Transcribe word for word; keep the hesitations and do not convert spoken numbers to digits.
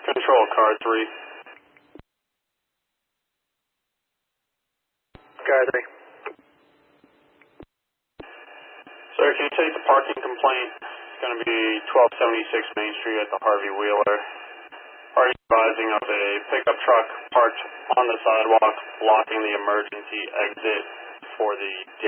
Control, car three. Car three. Sir, can you take the parking complaint? It's going to be twelve seventy-six Main Street at the Harvey Wheeler. Are you advising of a pickup truck parked on the sidewalk blocking the emergency exit for the